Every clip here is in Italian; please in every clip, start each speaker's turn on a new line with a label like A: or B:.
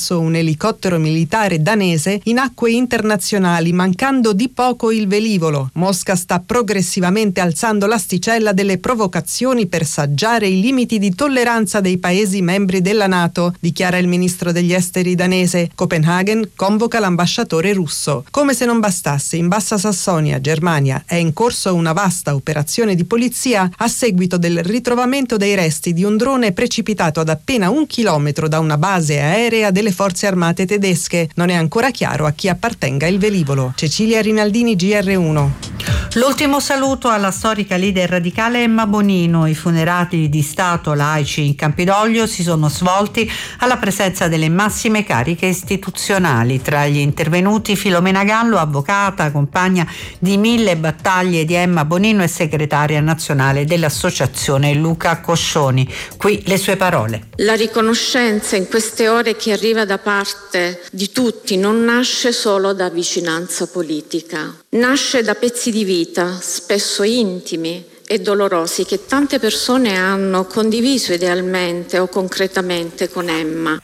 A: perso un elicottero militare danese in acque internazionali, mancando di poco il velivolo. Mosca sta progressivamente alzando l'asticella delle provocazioni per saggiare i limiti di tolleranza dei paesi membri della NATO, dichiara il ministro degli esteri danese. Copenaghen convoca l'ambasciatore russo. Come se non bastasse, in Bassa Sassonia, Germania, è in corso una vasta operazione di polizia a seguito del ritrovamento dei resti di un drone precipitato ad appena 1 chilometro da una base aerea delle forze armate tedesche. Non è ancora chiaro a chi appartenga il velivolo. Cecilia Rinaldini, GR1.
B: L'ultimo saluto alla storica leader radicale Emma Bonino. I funerali di Stato laici in Campidoglio si sono svolti alla presenza delle massime cariche istituzionali. Tra gli intervenuti Filomena Gallo, avvocata, compagna di 1000 battaglie di Emma Bonino e segretaria nazionale dell'associazione Luca Coscioni. Qui le sue parole.
C: La riconoscenza in queste ore che arriva da parte di tutti non nasce solo da vicinanza politica, nasce da pezzi di vita, spesso intimi e dolorosi, che tante persone hanno condiviso idealmente o concretamente con Emma.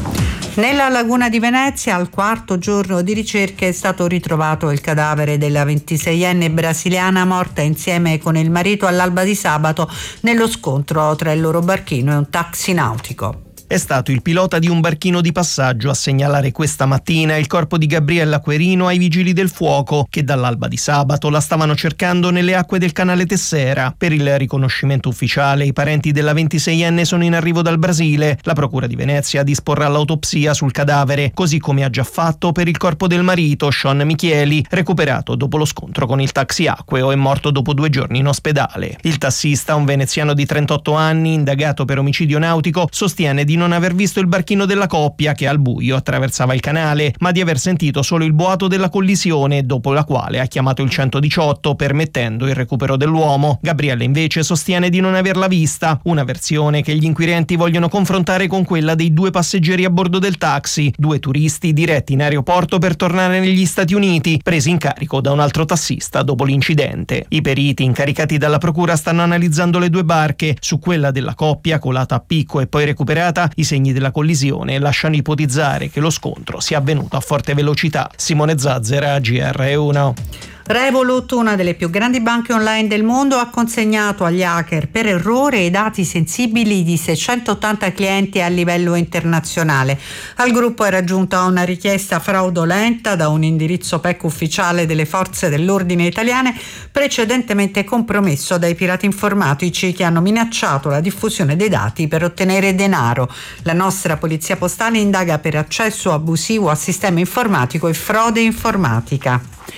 B: Nella laguna di Venezia, al 4º giorno di ricerche, è stato ritrovato il cadavere della 26enne brasiliana morta insieme con il marito all'alba di sabato nello scontro tra il loro barchino e un taxi nautico.
D: È stato il pilota di un barchino di passaggio a segnalare questa mattina il corpo di Gabriella Querino ai vigili del fuoco, che dall'alba di sabato la stavano cercando nelle acque del canale Tessera. Per il riconoscimento ufficiale, i parenti della 26enne sono in arrivo dal Brasile. La Procura di Venezia disporrà l'autopsia sul cadavere, così come ha già fatto per il corpo del marito, Sean Michieli, recuperato dopo lo scontro con il taxi acqueo e morto dopo 2 giorni in ospedale. Il tassista, un veneziano di 38 anni, indagato per omicidio nautico, sostiene di non aver visto il barchino della coppia che al buio attraversava il canale, ma di aver sentito solo il boato della collisione, dopo la quale ha chiamato il 118 permettendo il recupero dell'uomo. Gabriella invece sostiene di non averla vista, una versione che gli inquirenti vogliono confrontare con quella dei 2 passeggeri a bordo del taxi, 2 turisti diretti in aeroporto per tornare negli Stati Uniti, presi in carico da un altro tassista dopo l'incidente. I periti incaricati dalla procura stanno analizzando le 2 barche. Su quella della coppia, colata a picco e poi recuperata, i segni della collisione lasciano ipotizzare che lo scontro sia avvenuto a forte velocità. Simone Zazzera, GR1.
B: Revolut, una delle più grandi banche online del mondo, ha consegnato agli hacker per errore i dati sensibili di 680 clienti a livello internazionale. Al gruppo era giunta una richiesta fraudolenta da un indirizzo PEC ufficiale delle forze dell'ordine italiane, precedentemente compromesso dai pirati informatici che hanno minacciato la diffusione dei dati per ottenere denaro. La nostra polizia postale indaga per accesso abusivo al sistema informatico e frode informatica.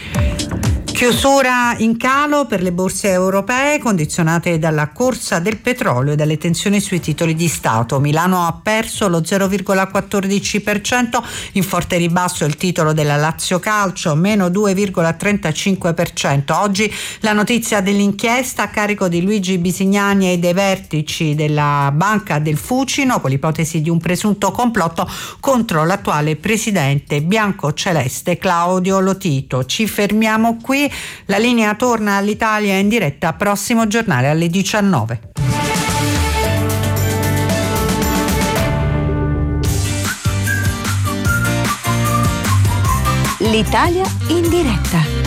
B: Chiusura in calo per le borse europee condizionate dalla corsa del petrolio e dalle tensioni sui titoli di Stato. Milano ha perso lo 0,14%, in forte ribasso il titolo della Lazio Calcio, meno 2,35%. Oggi la notizia dell'inchiesta a carico di Luigi Bisignani e dei vertici della Banca del Fucino con l'ipotesi di un presunto complotto contro l'attuale presidente biancoceleste Claudio Lotito. Ci fermiamo qui. La linea torna all'Italia in diretta prossimo giornale alle 19.
E: L'Italia in diretta.